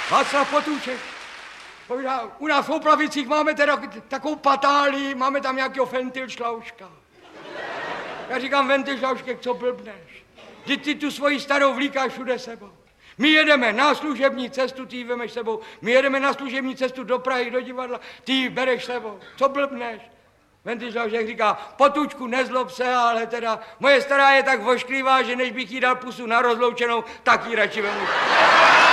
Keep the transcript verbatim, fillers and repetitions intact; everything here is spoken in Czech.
Václav Potůček. Povídá, u nás v Oplavicích máme teda takovou patálii, máme tam nějakého ventilšlauška. Já říkám, ventilšlaušek, co blbneš? Vždyť ty tu svoji starou vlíkáš všude sebou. My jedeme na služební cestu, ty ji vemeš sebou. My jedeme na služební cestu do Prahy, do divadla, ty ji bereš sebou. Co blbneš? Ventilšlaušek říká, Potůčku, nezlob se, ale teda moje stará je tak vošklivá, že než bych jí dal pusu na rozloučenou, tak ji radši vemu.